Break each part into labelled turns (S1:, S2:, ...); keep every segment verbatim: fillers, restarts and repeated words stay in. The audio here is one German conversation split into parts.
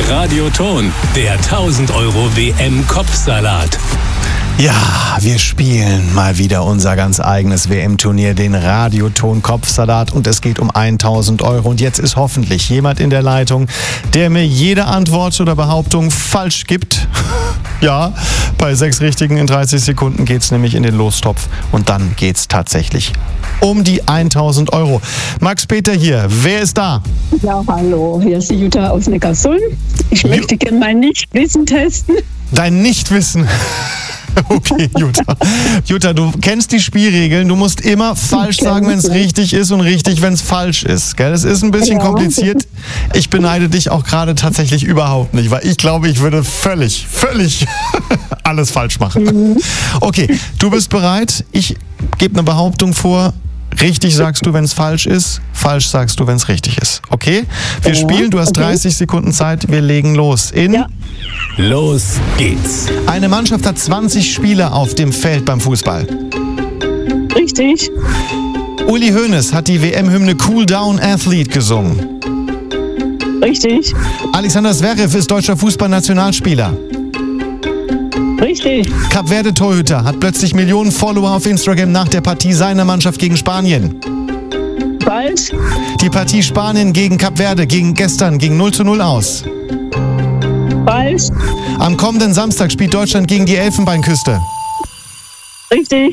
S1: Radioton, der tausend Euro W M-Kopfsalat.
S2: Ja, wir spielen mal wieder unser ganz eigenes W M-Turnier, den Radioton-Kopfsalat, und es geht um tausend Euro. Und jetzt ist hoffentlich jemand in der Leitung, der mir jede Antwort oder Behauptung falsch gibt. Ja, bei sechs Richtigen in dreißig Sekunden geht's nämlich in den Lostopf und dann geht's tatsächlich um die tausend Euro. Max-Peter hier, wer ist da?
S3: Ja, hallo, hier ist die Jutta aus Neckarsulm. Ich
S2: Ju-
S3: möchte gerne mein Nichtwissen testen.
S2: Dein Nichtwissen. Okay, Jutta. Jutta, du kennst die Spielregeln. Du musst immer falsch sagen, wenn es richtig ist, und richtig, wenn es falsch ist. Gell? Das ist ein bisschen
S3: Ja.
S2: kompliziert. Ich beneide dich auch gerade tatsächlich überhaupt nicht, weil ich glaube, ich würde völlig, völlig alles falsch machen. Okay, du bist bereit. Ich gebe eine Behauptung vor. Richtig sagst du, wenn es falsch ist. Falsch sagst du, wenn es richtig ist. Okay? Wir
S3: Ja,
S2: spielen. Du hast
S3: okay.
S2: dreißig Sekunden Zeit. Wir legen los. In
S3: Ja.
S1: Los geht's.
S2: Eine Mannschaft hat zwanzig Spieler auf dem Feld beim Fußball.
S3: Richtig,
S2: Uli Hoeneß hat die W M-Hymne Cool Down Athlete gesungen.
S3: richtig,
S2: Alexander Zverev ist deutscher Fußballnationalspieler.
S3: richtig,
S2: Kap Verde-Torhüter hat plötzlich Millionen Follower auf Instagram nach der Partie seiner Mannschaft gegen Spanien.
S3: falsch,
S2: Die Partie Spanien gegen Kap Verde ging gestern gegen null zu null aus.
S3: falsch,
S2: Am kommenden Samstag spielt Deutschland gegen die Elfenbeinküste.
S3: richtig.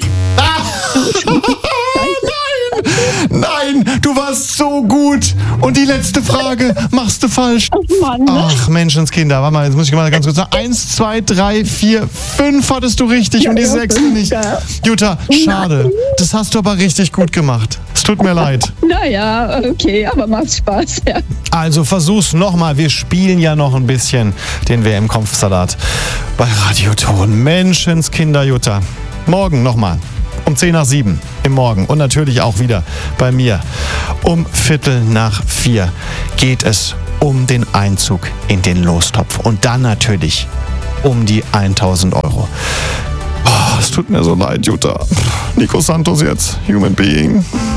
S2: Nein, du warst so gut. Und die letzte Frage machst du falsch.
S3: Ach Mann,
S2: Ach, Menschenskinder. Warte mal, jetzt muss ich mal ganz kurz sagen. Eins, zwei, drei, vier, fünf hattest du richtig und die
S3: Ja,
S2: sechste
S3: fünf,
S2: nicht.
S3: ja.
S2: Jutta, schade. Das hast du aber richtig gut gemacht. Es tut mir leid.
S3: naja, okay, aber macht Spaß, ja.
S2: Also versuch's nochmal. Wir spielen ja noch ein bisschen den W M-Kopfsalat bei Radioton. Menschenskinder, Jutta. Morgen nochmal. Um zehn nach sieben im Morgen. Und natürlich auch wieder bei mir. Um Viertel nach vier geht es um den Einzug in den Lostopf. Und dann natürlich um die tausend Euro. Oh, es tut mir so leid, Jutta. Nico Santos jetzt. Human Being.